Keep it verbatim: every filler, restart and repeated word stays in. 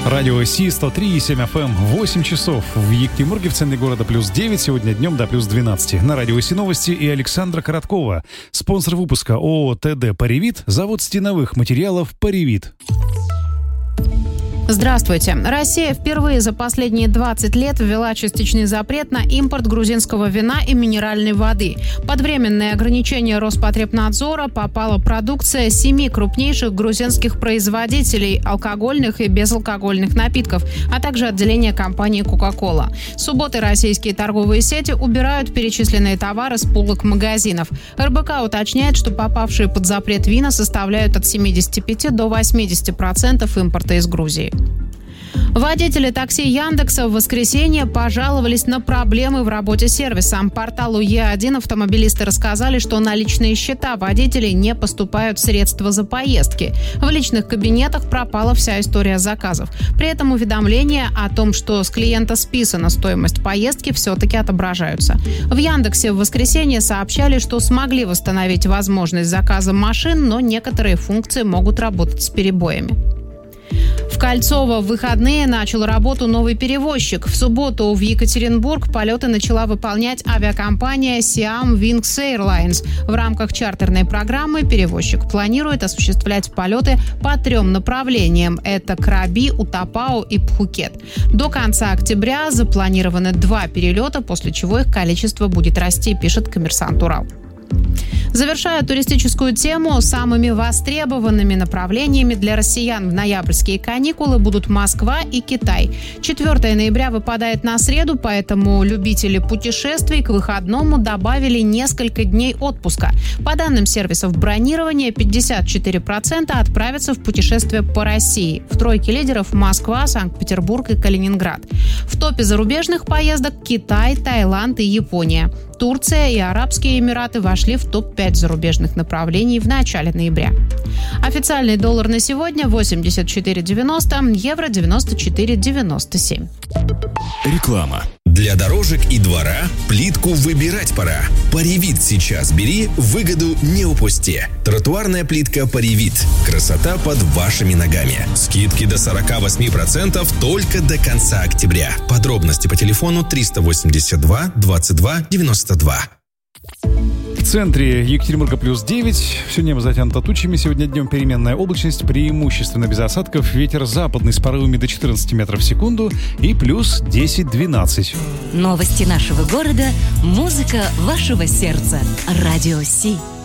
Радио Си, сто три и семь эф эм, восемь часов. В Екатеринбурге, в центре города, плюс девять, сегодня днем до плюс двенадцать. На Радио Си новости и Александра Короткова. Спонсор выпуска ООО ТД «Паривит», завод стеновых материалов «Паривит». Здравствуйте. Россия впервые за последние двадцать лет ввела частичный запрет на импорт грузинского вина и минеральной воды. Под временное ограничение Роспотребнадзора попала продукция семи крупнейших грузинских производителей алкогольных и безалкогольных напитков, а также отделения компании «Кока-кола». С субботы российские торговые сети убирают перечисленные товары с полок магазинов. эр бэ ка уточняет, что попавшие под запрет вина составляют от семидесяти пяти до восьмидесяти процентов импорта из Грузии. Водители такси Яндекса в воскресенье пожаловались на проблемы в работе сервиса. Порталу Е один автомобилисты рассказали, что на личные счета водителей не поступают средства за поездки. В личных кабинетах пропала вся история заказов. При этом уведомления о том, что с клиента списана стоимость поездки, все-таки отображаются. В Яндексе в воскресенье сообщали, что смогли восстановить возможность заказа машин, но некоторые функции могут работать с перебоями. В Кольцово в выходные начал работу новый перевозчик. В субботу в Екатеринбург полеты начала выполнять авиакомпания Siam Wings Airlines. В рамках чартерной программы перевозчик планирует осуществлять полеты по трем направлениям. Это Краби, Утапао и Пхукет. До конца октября запланированы два перелета, после чего их количество будет расти, пишет «Коммерсант Урал». Завершая туристическую тему, самыми востребованными направлениями для россиян в ноябрьские каникулы будут Москва и Китай. четвёртого ноября выпадает на среду, поэтому любители путешествий к выходному добавили несколько дней отпуска. По данным сервисов бронирования, пятьдесят четыре процента отправятся в путешествие по России. В тройке лидеров Москва, Санкт-Петербург и Калининград. В топе зарубежных поездок Китай, Таиланд и Япония. Турция и Арабские Эмираты вошли в топ пять зарубежных направлений в начале ноября. Официальный доллар на сегодня восемьдесят четыре девяносто, евро девяносто четыре девяносто семь. Реклама. Для дорожек и двора плитку выбирать пора. Паривит сейчас бери, выгоду не упусти. Тротуарная плитка Паривит. Красота под вашими ногами. Скидки до сорок восемь процентов только до конца октября. Подробности по телефону триста восемьдесят два двадцать два девяносто два. В центре Екатеринбурга плюс девять. Все небо затянуто тучами. Сегодня днем переменная облачность, преимущественно без осадков. Ветер западный с порывами до четырнадцати метров в секунду и плюс десять-двенадцать. Новости нашего города, музыка вашего сердца. Радио Си.